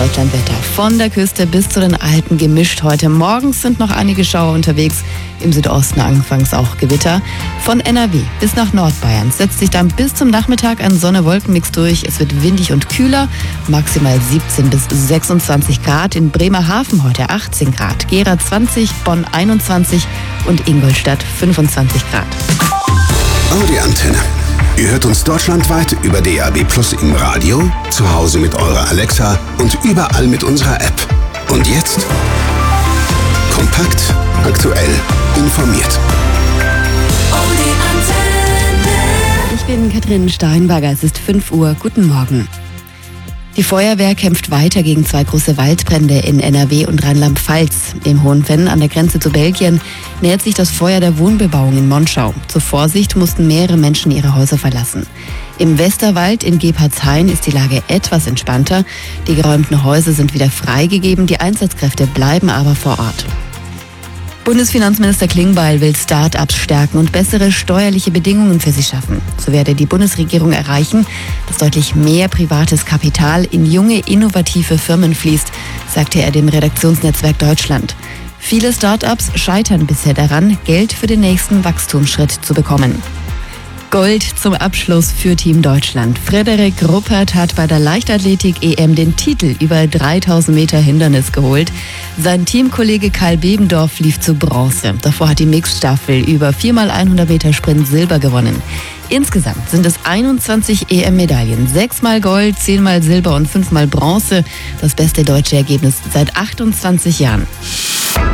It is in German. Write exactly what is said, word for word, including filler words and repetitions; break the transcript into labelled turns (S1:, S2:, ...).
S1: Norddeutschland-Wetter. Von der Küste bis zu den Alpen gemischt heute. Morgens sind noch einige Schauer unterwegs. Im Südosten anfangs auch Gewitter. Von N R W bis nach Nordbayern setzt sich dann bis zum Nachmittag ein Sonne-Wolken-Mix durch. Es wird windig und kühler. Maximal siebzehn bis sechsundzwanzig Grad. In Bremerhaven heute achtzehn Grad. Gera zwanzig, Bonn einundzwanzig und Ingolstadt fünfundzwanzig Grad.
S2: Audi Antenne. Ihr hört uns deutschlandweit über D A B Plus im Radio, zu Hause mit eurer Alexa und überall mit unserer App. Und jetzt kompakt, aktuell, informiert.
S1: Audi Antenne. Ich bin Katrin Steinberger, es ist fünf Uhr. Guten Morgen. Die Feuerwehr kämpft weiter gegen zwei große Waldbrände in N R W und Rheinland-Pfalz. Im Hohenvenn an der Grenze zu Belgien nähert sich das Feuer der Wohnbebauung in Monschau. Zur Vorsicht mussten mehrere Menschen ihre Häuser verlassen. Im Westerwald in Gebhardshain ist die Lage etwas entspannter. Die geräumten Häuser sind wieder freigegeben, die Einsatzkräfte bleiben aber vor Ort. Bundesfinanzminister Klingbeil will Start-ups stärken und bessere steuerliche Bedingungen für sie schaffen. So werde die Bundesregierung erreichen, dass deutlich mehr privates Kapital in junge, innovative Firmen fließt, sagte er dem Redaktionsnetzwerk Deutschland. Viele Start-ups scheitern bisher daran, Geld für den nächsten Wachstumsschritt zu bekommen. Gold zum Abschluss für Team Deutschland. Frederik Ruppert hat bei der Leichtathletik-E M den Titel über dreitausend Meter Hindernis geholt. Sein Teamkollege Karl Bebendorf lief zu Bronze. Davor hat die Mixstaffel über vier mal hundert Meter Sprint Silber gewonnen. Insgesamt sind es einundzwanzig E M-Medaillen. sechs mal Gold, zehn mal Silber und fünf mal Bronze. Das beste deutsche Ergebnis seit achtundzwanzig Jahren.